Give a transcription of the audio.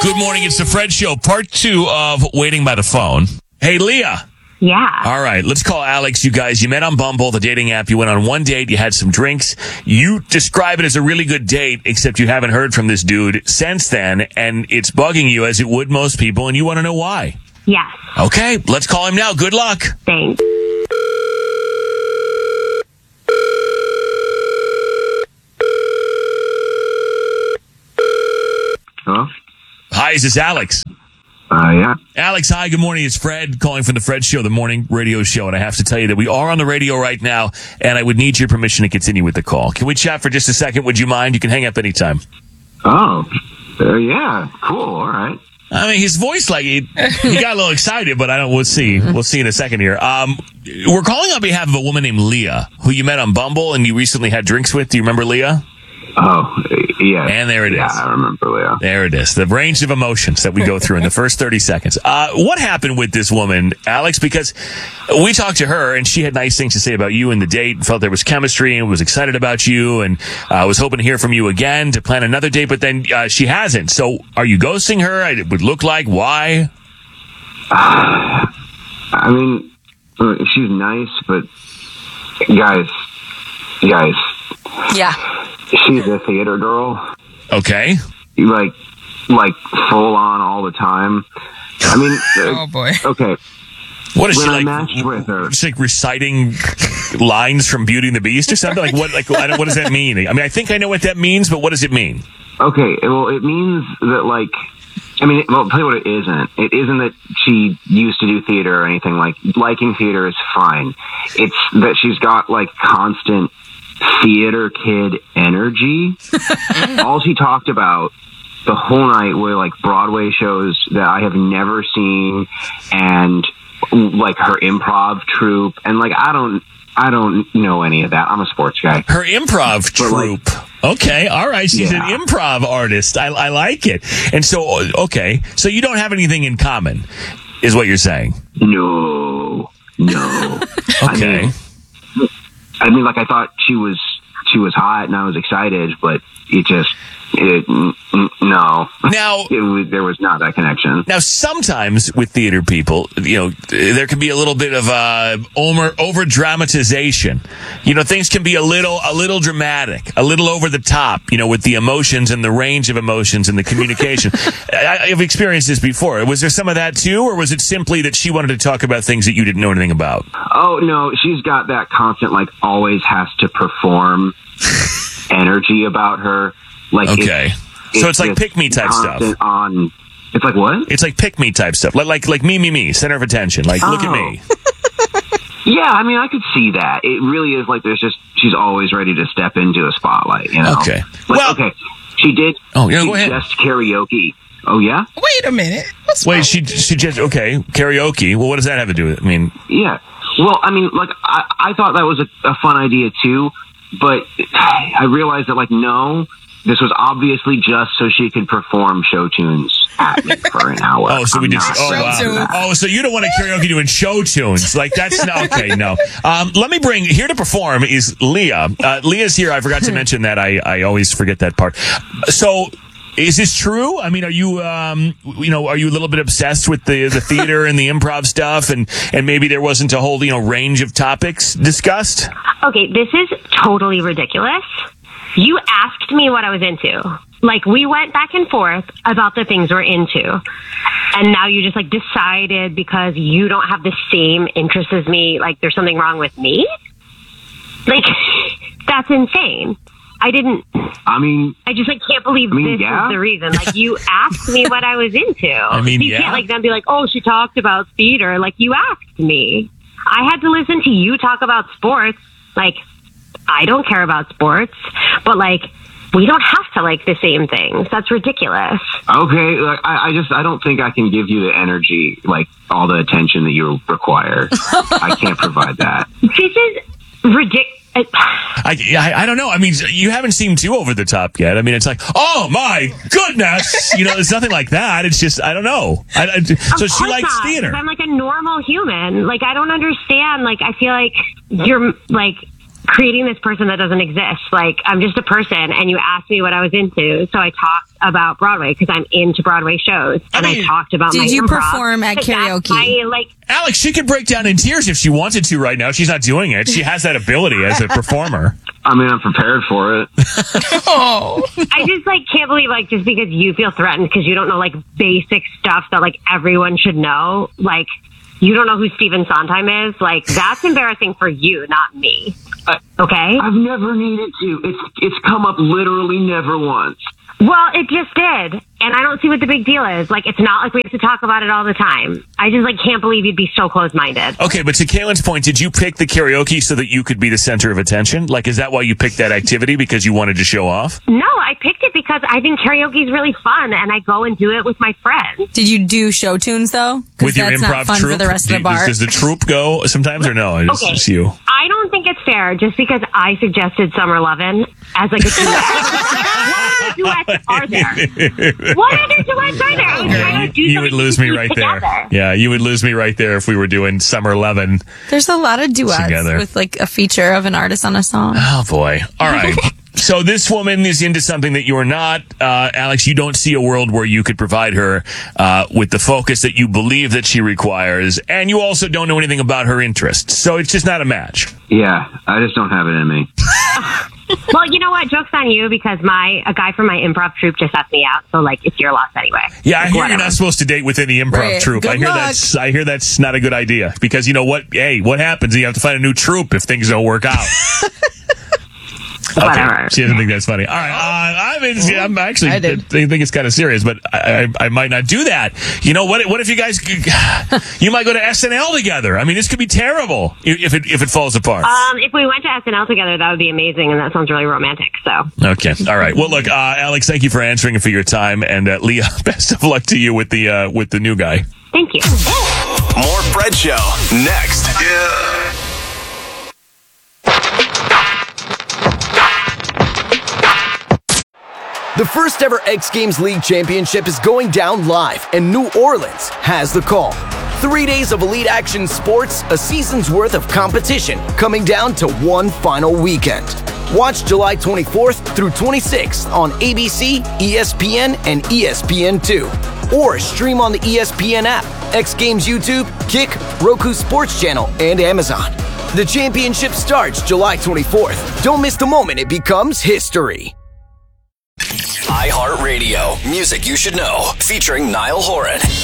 Good morning. It's the Fred Show, part 2 of Waiting by the Phone. Hey, Leah. Yeah. All right, let's call Alex. You guys, you met on Bumble, the dating app. You went on one date. You had some drinks. You describe it as a really good date, except you haven't heard from this dude since then, and it's bugging you, as it would most people, and you want to know why. Yes. Okay, let's call him now. Good luck. Thanks. Hello? Hi, is this Alex? Yeah. Alex, hi, good morning. It's Fred calling from the Fred Show, the morning radio show, and I have to tell you that we are on the radio right now, and I would need your permission to continue with the call. Can we chat for just a second? Would you mind? You can hang up anytime. Oh, yeah. Cool. All right. I mean, his voice, like, he got a little excited, but we'll see. We'll see in a second here. We're calling on behalf of a woman named Leah, who you met on Bumble and you recently had drinks with. Do you remember Leah? Oh, yeah. And there it is. Yeah, I remember Leah. There it is. The range of emotions that we go through in the first 30 seconds. What happened with this woman, Alex? Because we talked to her and she had nice things to say about you and the date, felt there was chemistry and was excited about you and was hoping to hear from you again to plan another date, but then she hasn't. So are you ghosting her? It would look like. Why? I mean, she's nice, but guys. Yeah. She's a theater girl. Okay. Like full on all the time. I mean, Oh boy. okay. What is When she I like? matched with her, She's like reciting lines from Beauty and the Beast or something? Like what? What does that mean? I mean, I think I know what that means, but what does it mean? okay, well, it means that, like, I mean, well, I'll tell you what it isn't. It isn't that she used to do theater or anything. Like, liking theater is fine. It's that she's got, like, constant theater kid energy. All she talked about the whole night were, like, Broadway shows that I have never seen and, like, her improv troupe. And, like, I don't know any of that. I'm a sports guy. Her improv But, like, troupe. Okay, all right. She's Yeah. an improv artist. I like it. And so, okay, so you don't have anything in common, is what you're saying. No. Okay. I mean, like, I thought she was hot and I was excited, but no. Now, There was not that connection. Now, sometimes with theater people, there can be a little bit of over dramatization. Things can be a little dramatic, a little over the top. With the emotions and the range of emotions and the communication. I've experienced this before. Was there some of that too, or was it simply that she wanted to talk about things that you didn't know anything about? Oh, no, she's got that constant, like, always has to perform energy about her. Like, Okay. So it's like just pick me type stuff. constant It's like what? It's like pick me type stuff. Like me, center of attention. Like, look at me. Yeah, I mean, I could see that. It really is like she's always ready to step into a spotlight, Okay. Okay. She did Oh, yeah, go ahead. suggest karaoke. Oh, yeah? Wait a minute. Wait, she just, okay, karaoke. Well, what does that have to do with it? I mean, Yeah. Well, I mean, like, I thought that was a fun idea, too, but I realized that, like, no, this was obviously just so she could perform show tunes at me for an hour. oh, so we I'm did. not Oh, ready wow. for that. Oh, so you don't want a karaoke doing show tunes. Like, that's not okay. No. Let me bring here to perform is Leah. Leah's here. I forgot to mention that. I always forget that part. So, is this true? I mean, are you, are you a little bit obsessed with the theater and the improv stuff, and maybe there wasn't a whole, range of topics discussed? Okay, this is totally ridiculous. You asked me what I was into. Like, we went back and forth about the things we're into. And now you just, like, decided because you don't have the same interests as me, like, there's something wrong with me? Like, that's insane. I just, like, can't believe this yeah. is the reason. Like, you asked me what I was into. You can't, like, then be like, oh, she talked about theater. Like, you asked me. I had to listen to you talk about sports. Like, I don't care about sports, but, like, we don't have to like the same things. That's ridiculous. Okay, like, I don't think I can give you the energy, like, all the attention that you require. I can't provide that. This is ridiculous. I don't know. I mean, you haven't seemed too over the top yet. I mean, it's like, oh my goodness, it's nothing like that. It's just, I don't know. So she likes theater. I'm like a normal human. Like, I don't understand. Like, I feel like you're like, creating this person that doesn't exist. Like, I'm just a person, and you asked me what I was into, so I talked about Broadway because I'm into Broadway shows, and I talked about my Did you improv, perform at karaoke? Alex, she could break down in tears if she wanted to right now. She's not doing it. She has that ability as a performer. I mean, I'm prepared for it. I just can't believe just because you feel threatened because you don't know basic stuff that everyone should know. You don't know who Stephen Sondheim is. That's embarrassing for you, not me. Okay? I've never needed to. It's come up literally never once. Well, it just did. And I don't see what the big deal is. It's not like we have to talk about it all the time. I just, can't believe you'd be so close-minded. Okay, but to Kaylin's point, did you pick the karaoke so that you could be the center of attention? Is that why you picked that activity? Because you wanted to show off? No, I picked it because I think karaoke is really fun, and I go and do it with my friends. Did you do show tunes, though? With your that's improv not fun troupe? For the rest of the bar. Does the troupe go sometimes or no? It's just you. I don't think it's fair just because I suggested Summer Lovin' as a duet. What other duets are there? What other duets are there? I was trying to do you would lose me right together. there. Yeah, you would lose me right there if we were doing Summer 11. There's a lot of duets together. with a feature of an artist on a song. Oh boy. All right. So this woman is into something that you're not. Alex, you don't see a world where you could provide her with the focus that you believe that she requires, and you also don't know anything about her interests. So it's just not a match. Yeah, I just don't have it in me. Well, you know what? Joke's on you because a guy from my improv troupe just asked me out. So it's your loss anyway. Yeah, I hear you're not supposed to date within the improv troupe. Good luck. I hear that's not a good idea because you know what? Hey, what happens? You have to find a new troupe if things don't work out. Whatever. She doesn't think that's funny. All right. I'm actually think it's kind of serious, but I might not do that. You know what? What if you guys? You might go to SNL together. I mean, this could be terrible if it falls apart. If we went to SNL together, that would be amazing, and that sounds really romantic. So. Okay. All right. Well, look, Alex, thank you for answering and for your time, and Leah, best of luck to you with the new guy. Thank you. More Fred Show next. Yeah. The first ever X Games League Championship is going down live, and New Orleans has the call. 3 days of elite action sports, a season's worth of competition, coming down to one final weekend. Watch July 24th through 26th on ABC, ESPN, and ESPN2. Or stream on the ESPN app, X Games YouTube, Kick, Roku Sports Channel, and Amazon. The championship starts July 24th. Don't miss the moment it becomes history. iHeartRadio. Music you should know. Featuring Niall Horan.